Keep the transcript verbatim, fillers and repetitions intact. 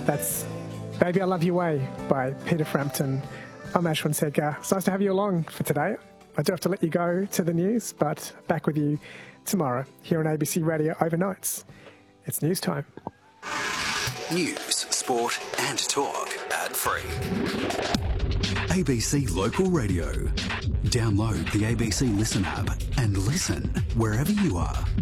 That's Baby I Love Your Way by Peter Frampton. I'm Ashwin Sedgar. It's nice to have you along for today. I do have to let you go to the news, but back with you tomorrow here on A B C Radio Overnights. It's news time. News, sport and talk ad-free. A B C Local Radio. Download the A B C Listen app and listen wherever you are.